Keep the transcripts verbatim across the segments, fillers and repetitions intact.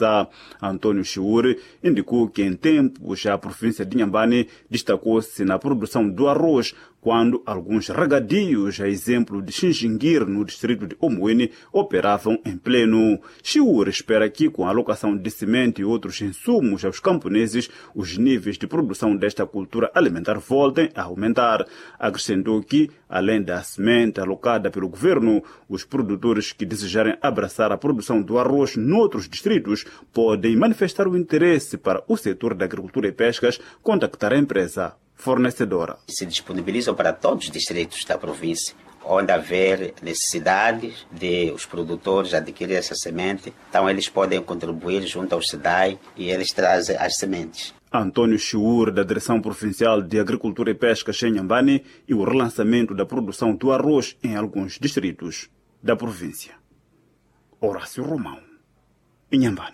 está. Antônio Chiuri indicou que em tempos a província de Inhambane destacou-se na produção do arroz, quando alguns regadios, a exemplo de Xinjinguir, no distrito de Omoene, operavam em pleno. Chiuri espera que, com a alocação de semente e outros insumos aos camponeses, os níveis de produção desta cultura alimentar voltem a aumentar. Acrescentou que, além da semente alocada pelo governo, os produtores que desejarem abraçar a produção do arroz noutros distritos podem manifestar o interesse para o setor da agricultura e pescas contactar a empresa fornecedora. Se disponibilizam para todos os distritos da província, onde haver necessidade de os produtores adquirir essa semente, então eles podem contribuir junto ao S E D A I e eles trazem as sementes. Antônio Chiur, da Direção Provincial de Agricultura e Pesca em Inhambane, e o relançamento da produção do arroz em alguns distritos da província. Horácio Romão, Inhambane.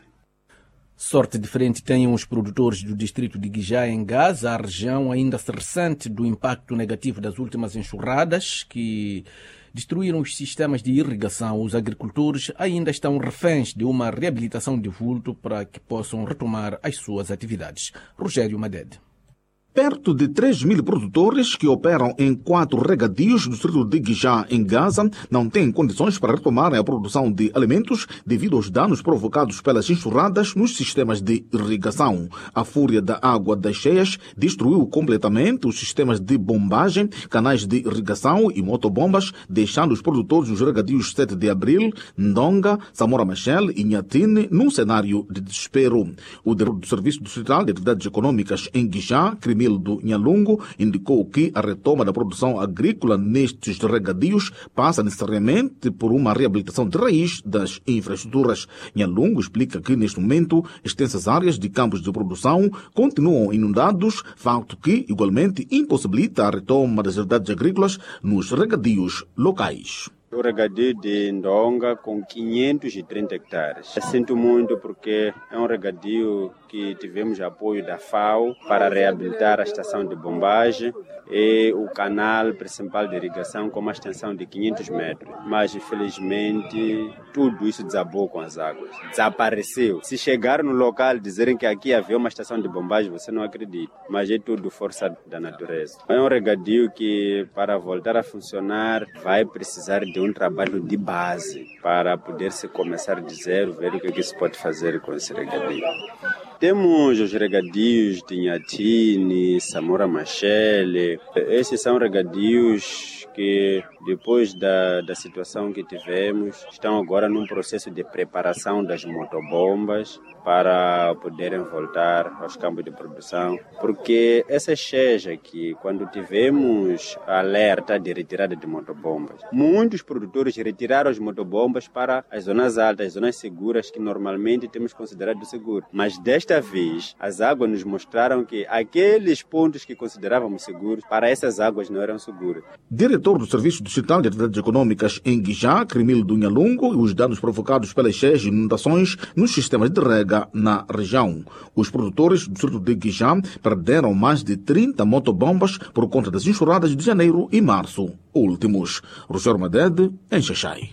Sorte diferente têm os produtores do distrito de Guijá, em Gaza. A região ainda se ressente do impacto negativo das últimas enxurradas que destruíram os sistemas de irrigação. Os agricultores ainda estão reféns de uma reabilitação de vulto para que possam retomar as suas atividades. Rogério Madede. Perto de três mil produtores que operam em quatro regadios do distrito de Guijá, em Gaza, não têm condições para retomarem a produção de alimentos devido aos danos provocados pelas enxurradas nos sistemas de irrigação. A fúria da água das cheias destruiu completamente os sistemas de bombagem, canais de irrigação e motobombas, deixando os produtores dos regadios sete de abril, Ndonga, Samora Machel e Nhatine num cenário de desespero. O diretor do Serviço Distrital de Atividades Econômicas em Guijá, do Nhalungo, indicou que a retoma da produção agrícola nestes regadios passa necessariamente por uma reabilitação de raiz das infraestruturas. Nhalungo explica que, neste momento, extensas áreas de campos de produção continuam inundados, facto que, igualmente, impossibilita a retoma das atividades agrícolas nos regadios locais. O regadio de Ndonga com quinhentos e trinta hectares. Eu sinto muito porque é um regadio que tivemos apoio da F A O para reabilitar a estação de bombagem e o canal principal de irrigação com uma extensão de quinhentos metros. Mas, infelizmente, tudo isso desabou com as águas. Desapareceu. Se chegar no local e dizerem que aqui havia uma estação de bombagem, você não acredita. Mas é tudo força da natureza. É um regadio que, para voltar a funcionar, vai precisar de um trabalho de base para poder se começar de zero, ver o que se pode fazer com esse regadio. Temos os regadios de Nhatine, Samora Machel. Esses são regadios que, depois da, da situação que tivemos, estão agora num processo de preparação das motobombas para poderem voltar aos campos de produção. Porque essa cheias aqui, quando tivemos alerta de retirada de motobombas, muitos produtores retiraram as motobombas para as zonas altas, as zonas seguras que normalmente temos considerado seguras. Mas desta vez, as águas nos mostraram que aqueles pontos que considerávamos seguros, para essas águas não eram seguros. Diretor do Serviço Distrital de Atividades Econômicas em Guijá, Cremil do Nhalungo, e os danos provocados pelas cheias e inundações nos sistemas de rega na região. Os produtores do distrito de Guijá perderam mais de trinta motobombas por conta das enxurradas de janeiro e março últimos. Rogério Madede, em Xaxai.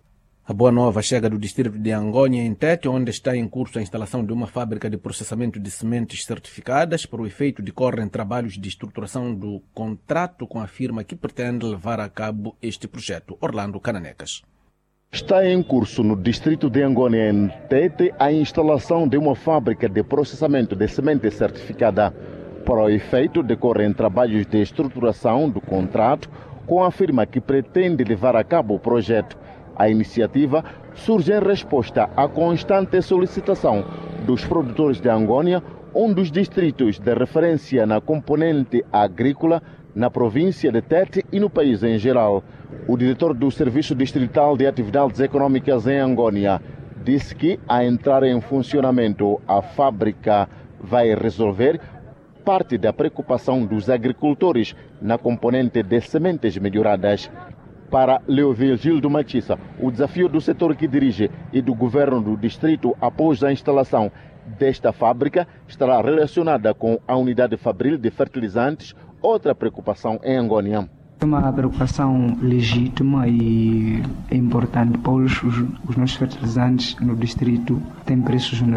A boa nova chega do distrito de Angônia, em Tete, onde está em curso a instalação de uma fábrica de processamento de sementes certificadas. Para o efeito, decorrem trabalhos de estruturação do contrato com a firma que pretende levar a cabo este projeto. Orlando Cananecas. Está em curso no distrito de Angônia, em Tete, a instalação de uma fábrica de processamento de semente certificada. Para o efeito, decorrem trabalhos de estruturação do contrato com a firma que pretende levar a cabo o projeto. A iniciativa surge em resposta à constante solicitação dos produtores de Angônia, um dos distritos de referência na componente agrícola na província de Tete e no país em geral. O diretor do Serviço Distrital de Atividades Econômicas em Angônia disse que, a entrar em funcionamento, a fábrica vai resolver parte da preocupação dos agricultores na componente de sementes melhoradas. Para Leovigildo Machissa, o desafio do setor que dirige e do governo do distrito após a instalação desta fábrica estará relacionada com a unidade fabril de fertilizantes, outra preocupação em Angônia. É uma preocupação legítima e é importante, pois os, os nossos fertilizantes no distrito têm preços